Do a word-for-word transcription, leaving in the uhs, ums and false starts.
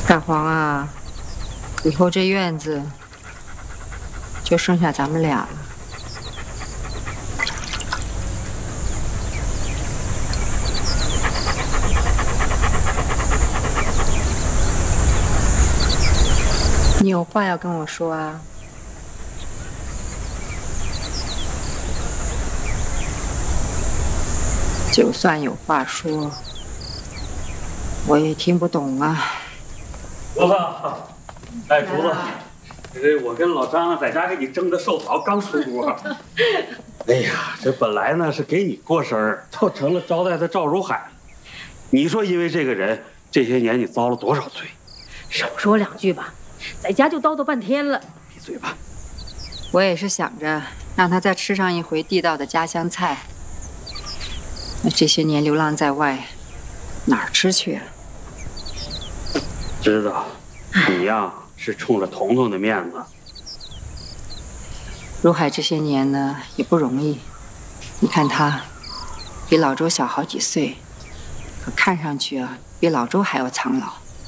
大黄啊，以后这院子就剩下咱们俩了。你有话要跟我说啊？就算有话说，我也听不懂啊。 竹子，哎，竹子，这我跟老张在家给你蒸的寿草刚出锅。哎呀，这本来呢是给你过生日，就成了招待的赵如海。你说因为这个人，这些年你遭了多少罪？ 少说两句吧，在家就叨叨半天了。 闭嘴吧！ 我也是想着让他再吃上一回地道的家乡菜。那这些年流浪在外，哪儿吃去啊？ 知道，你呀是冲着彤彤的面子。 如海这些年呢也不容易，你看他比老周小好几岁，可看上去啊比老周还要苍老。